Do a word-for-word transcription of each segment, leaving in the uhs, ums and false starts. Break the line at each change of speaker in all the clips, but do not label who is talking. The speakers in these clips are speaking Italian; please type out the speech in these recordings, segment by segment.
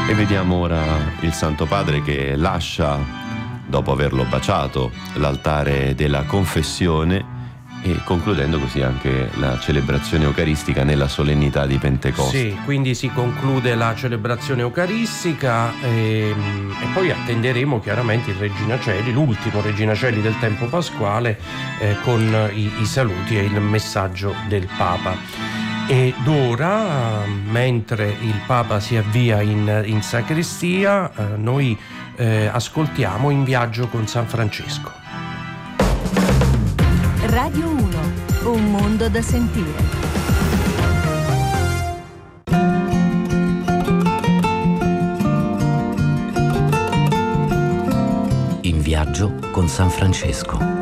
E vediamo ora il Santo Padre che lascia, dopo averlo baciato, l'altare della confessione e concludendo così anche la celebrazione eucaristica nella solennità di Pentecoste.
Sì, quindi si conclude la celebrazione eucaristica e, e poi attenderemo chiaramente il Regina Coeli, l'ultimo Regina Coeli del tempo pasquale, eh, con i, i saluti e il messaggio del Papa. Ed ora, mentre il Papa si avvia in, in sacrestia, eh, noi eh, ascoltiamo In viaggio con San Francesco.
Radio uno, un mondo da sentire.
In viaggio con San Francesco.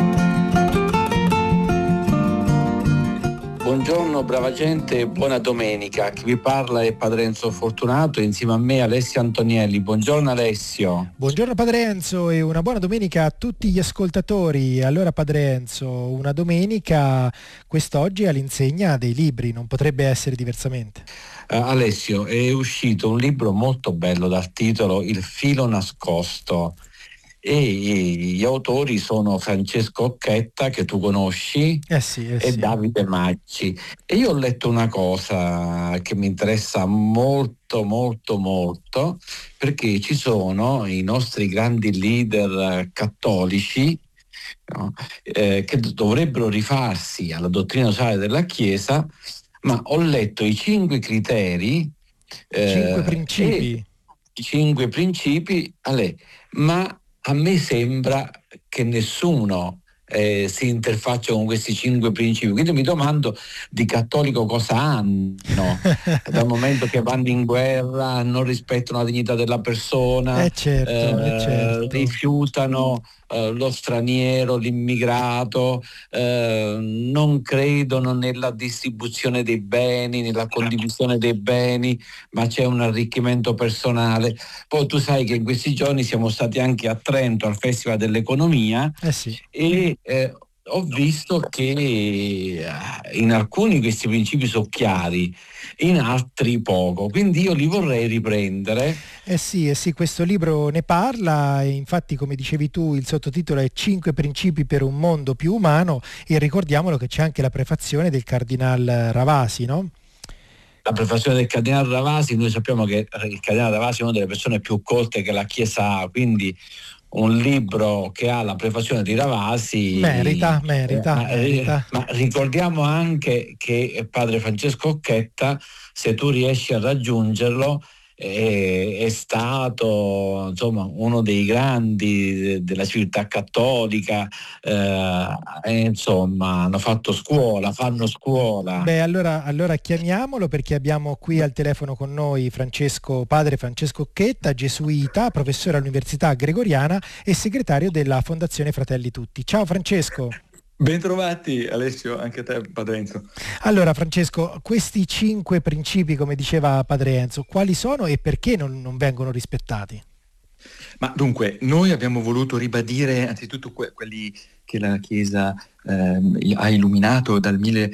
Buongiorno brava gente, buona domenica. Chi vi parla è Padre Enzo Fortunato, insieme a me Alessio Antonielli. Buongiorno Alessio.
Buongiorno Padre Enzo e una buona domenica a tutti gli ascoltatori. Allora Padre Enzo, una domenica quest'oggi all'insegna dei libri, non potrebbe essere diversamente.
Uh, Alessio, è uscito un libro molto bello dal titolo Il filo nascosto. E gli autori sono Francesco Occhetta, che tu conosci,
eh sì, eh
e
sì.
Davide Maggi. E io ho letto una cosa che mi interessa molto molto molto, perché ci sono i nostri grandi leader cattolici, no? eh, che dovrebbero rifarsi alla dottrina sociale della Chiesa, ma ho letto i cinque criteri,
eh, cinque
principi, i cinque principi, ale, ma a me sembra che nessuno eh, si interfaccia con questi cinque principi, quindi mi domando di cattolico cosa hanno dal momento che vanno in guerra, non rispettano la dignità della persona,
eh certo,
eh,
eh certo.
rifiutano eh, lo straniero, l'immigrato, eh, non credono nella distribuzione dei beni, nella condivisione dei beni, ma c'è un arricchimento personale. Poi tu sai che in questi giorni siamo stati anche a Trento al Festival dell'Economia,
eh sì.
e eh, ho visto che in alcuni questi principi sono chiari, in altri poco, quindi io li vorrei riprendere.
Eh sì, eh sì, questo libro ne parla e infatti, come dicevi tu, il sottotitolo è Cinque principi per un mondo più umano, e ricordiamolo che c'è anche la prefazione del Cardinal Ravasi, no?
La prefazione del Cardinal Ravasi, noi sappiamo che il Cardinal Ravasi è una delle persone più colte che la Chiesa ha, quindi un libro che ha la prefazione di Ravasi
merita, merita,
eh, ma,
merita.
Ma ricordiamo anche che Padre Francesco Occhetta, se tu riesci a raggiungerlo, è, è stato insomma uno dei grandi della civiltà cattolica, eh, e, insomma hanno fatto scuola, fanno scuola.
Beh, allora, allora chiamiamolo, perché abbiamo qui al telefono con noi Francesco, padre Francesco Occhetta, gesuita, professore all'Università Gregoriana e segretario della Fondazione Fratelli Tutti. Ciao Francesco.
Bentrovati Alessio, anche a te Padre Enzo.
Allora Francesco, questi cinque principi, come diceva Padre Enzo, quali sono e perché non, non vengono rispettati?
Ma dunque, noi abbiamo voluto ribadire anzitutto que- quelli che la Chiesa eh, ha illuminato dal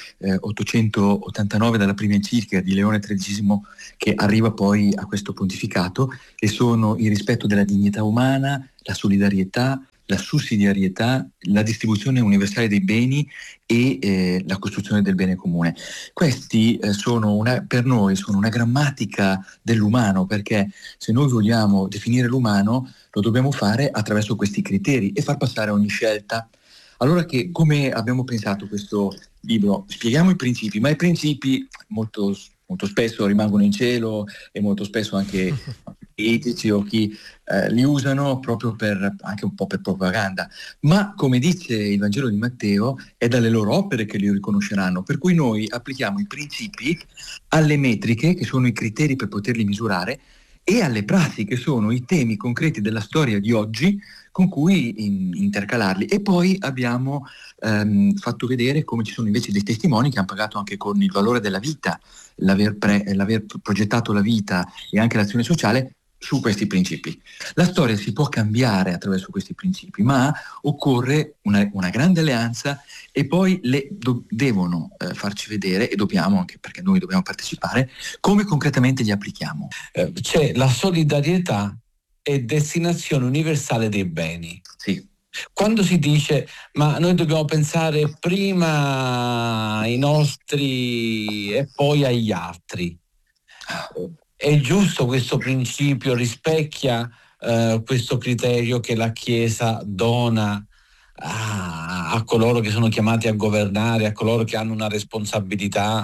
milleottocentottantanove, dalla prima enciclica di Leone tredicesimo, che arriva poi a questo pontificato, e sono il rispetto della dignità umana, la solidarietà, la sussidiarietà, la distribuzione universale dei beni e eh, la costruzione del bene comune. Questi eh, sono una, per noi sono una grammatica dell'umano, perché se noi vogliamo definire l'umano lo dobbiamo fare attraverso questi criteri e far passare ogni scelta. Allora, che come abbiamo pensato questo libro? Spieghiamo i principi, ma i principi molto, molto spesso rimangono in cielo e molto spesso anche etici o chi eh, li usano proprio per anche un po' per propaganda, ma come dice il Vangelo di Matteo è dalle loro opere che li riconosceranno, per cui noi applichiamo i principi alle metriche, che sono i criteri per poterli misurare, e alle prassi, che sono i temi concreti della storia di oggi con cui in, intercalarli. E poi abbiamo ehm, fatto vedere come ci sono invece dei testimoni che hanno pagato anche con il valore della vita, l'aver, pre, l'aver progettato la vita e anche l'azione sociale su questi principi. La storia si può cambiare attraverso questi principi, ma occorre una, una grande alleanza e poi le do, devono eh, farci vedere, e dobbiamo, anche perché noi dobbiamo partecipare, come concretamente li applichiamo.
Eh, c'è la solidarietà e destinazione universale dei beni.
Sì.
Quando si dice ma noi dobbiamo pensare prima ai nostri e poi agli altri, è giusto questo principio? Rispecchia eh, questo criterio che la Chiesa dona a, a coloro che sono chiamati a governare, a coloro che hanno una responsabilità?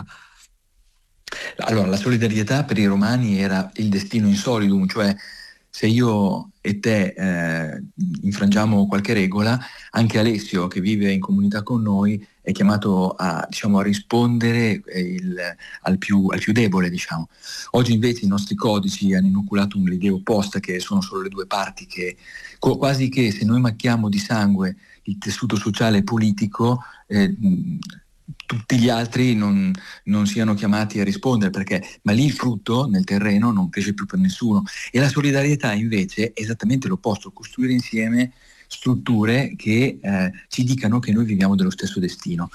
Allora, la solidarietà per i romani era il destino insolidum, cioè se io e te eh, infrangiamo qualche regola, anche Alessio, che vive in comunità con noi, è chiamato a, diciamo, a rispondere il, al, più, al più debole. Diciamo. Oggi invece i nostri codici hanno inoculato un'idea opposta, che sono solo le due parti, che quasi che se noi macchiamo di sangue il tessuto sociale e politico, eh, tutti gli altri non, non siano chiamati a rispondere, perché ma lì il frutto nel terreno non cresce più per nessuno. E la solidarietà invece è esattamente l'opposto, costruire insieme strutture che eh, ci dicano che noi viviamo dello stesso destino.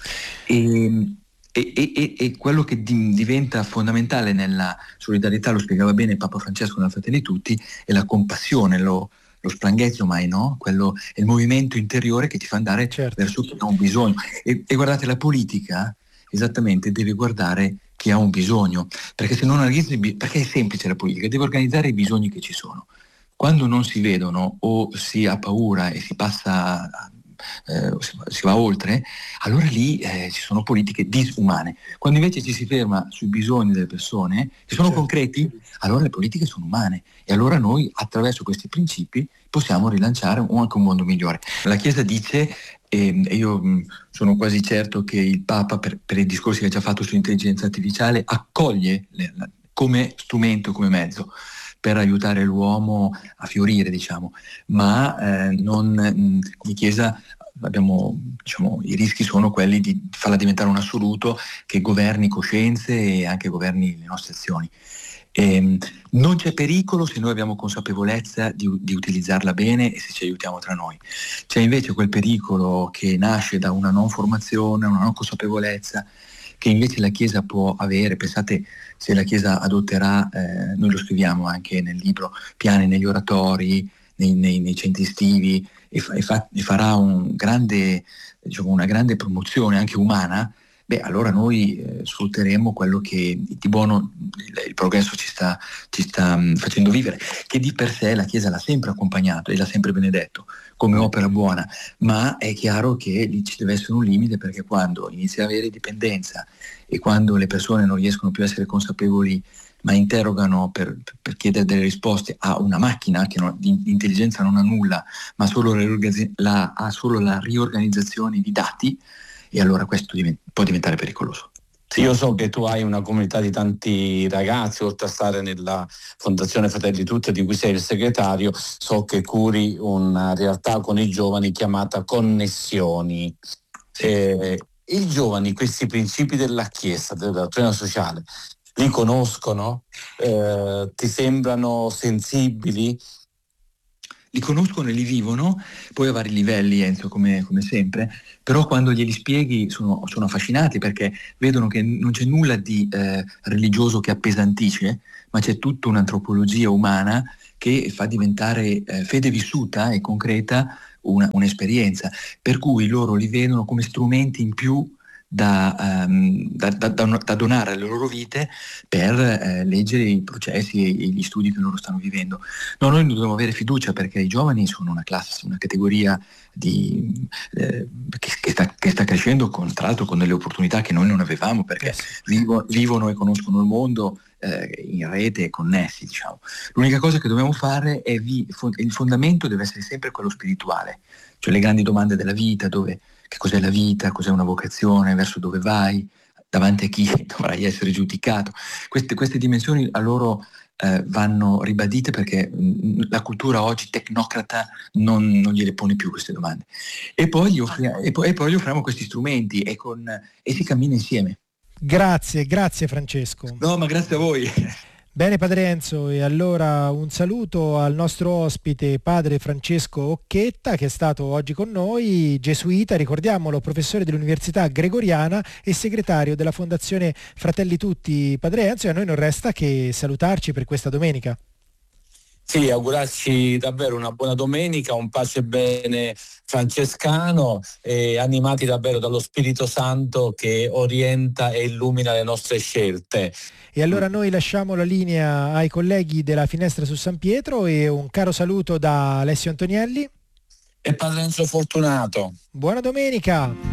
E, e, e, e quello che di, diventa fondamentale nella solidarietà, lo spiegava bene Papa Francesco nella Fratelli Tutti, è la compassione, lo lo splanghezzo mai, no? Quello è il movimento interiore che ti fa andare certo. verso chi ha un bisogno. E, e guardate, la politica esattamente deve guardare chi ha un bisogno, perché se non organizzi, perché è semplice la politica, deve organizzare i bisogni che ci sono. Quando non si vedono o si ha paura e si passa a Eh, si va oltre, allora lì eh, ci sono politiche disumane. Quando invece ci si ferma sui bisogni delle persone, che sono certo. concreti, allora le politiche sono umane, e allora noi attraverso questi principi possiamo rilanciare anche un mondo migliore. La Chiesa dice, e io mh, sono quasi certo che il Papa, per, per i discorsi che ha già fatto sull'intelligenza artificiale, accoglie le, la, come strumento, come mezzo per aiutare l'uomo a fiorire, diciamo, ma eh, non mh, come Chiesa abbiamo, diciamo, i rischi sono quelli di farla diventare un assoluto che governi coscienze e anche governi le nostre azioni. E, non c'è pericolo se noi abbiamo consapevolezza di, di utilizzarla bene e se ci aiutiamo tra noi. C'è invece quel pericolo che nasce da una non formazione, una non consapevolezza, che invece la Chiesa può avere. Pensate, se la Chiesa adotterà, eh, noi lo scriviamo anche nel libro, piani negli oratori, nei, nei, nei centri estivi, e, fa, e, fa, e farà un grande, diciamo, una grande promozione anche umana, beh, allora noi eh, sfrutteremo quello che di buono il, il progresso ci sta, ci sta mh, facendo vivere, che di per sé la Chiesa l'ha sempre accompagnato e l'ha sempre benedetto come opera buona, ma è chiaro che lì ci deve essere un limite, perché quando inizia ad avere dipendenza e quando le persone non riescono più a essere consapevoli ma interrogano per, per chiedere delle risposte a una macchina che non, di intelligenza non ha nulla, ma solo la, ha solo la riorganizzazione di dati, e allora questo divent- può diventare pericoloso.
Io so che tu hai una comunità di tanti ragazzi, oltre a stare nella Fondazione Fratelli Tutti, di cui sei il segretario, so che curi una realtà con i giovani chiamata Connessioni. Eh, I giovani questi principi della Chiesa, della dottrina sociale, li conoscono? Eh, ti sembrano sensibili?
Li conoscono e li vivono, poi a vari livelli, Enzo, come, come sempre, però quando glieli spieghi sono, sono affascinati, perché vedono che non c'è nulla di eh, religioso che appesantisce, ma c'è tutta un'antropologia umana che fa diventare eh, fede vissuta e concreta una, un'esperienza, per cui loro li vedono come strumenti in più Da, um, da, da, da donare alle loro vite per eh, leggere i processi e gli studi che loro stanno vivendo. No, noi dobbiamo avere fiducia, perché i giovani sono una classe, una categoria di, eh, che, che, sta, che sta crescendo con, tra l'altro con delle opportunità che noi non avevamo, perché vivo, vivono e conoscono il mondo eh, in rete e connessi, diciamo. L'unica cosa che dobbiamo fare è vi, il fondamento deve essere sempre quello spirituale, cioè le grandi domande della vita, dove che cos'è la vita, cos'è una vocazione, verso dove vai, davanti a chi dovrai essere giudicato. Queste, queste dimensioni a loro eh, vanno ribadite, perché mh, la cultura oggi tecnocrata non, non gliele pone più queste domande. E poi gli offriamo, e poi, e poi gli offriamo questi strumenti e, con, e si cammina insieme.
Grazie, grazie Francesco.
No, ma grazie a voi.
Bene padre Enzo, e allora un saluto al nostro ospite padre Francesco Occhetta, che è stato oggi con noi, gesuita, ricordiamolo, professore dell'Università Gregoriana e segretario della Fondazione Fratelli Tutti. Padre Enzo, e a noi non resta che salutarci per questa domenica.
Sì, augurarci davvero una buona domenica, un pace e bene francescano, e animati davvero dallo Spirito Santo che orienta e illumina le nostre scelte.
E allora noi lasciamo la linea ai colleghi della Finestra su San Pietro e un caro saluto da Alessio Antonielli
E padre Enzo Fortunato.
Buona domenica!